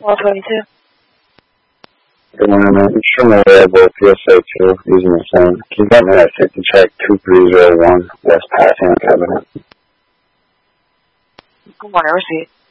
1222. Good morning, man. I'm extremely reliable PSA 2 using the phone. Can you get me that safety check 2301 West Pasadena Cabinet? Good morning, receipt.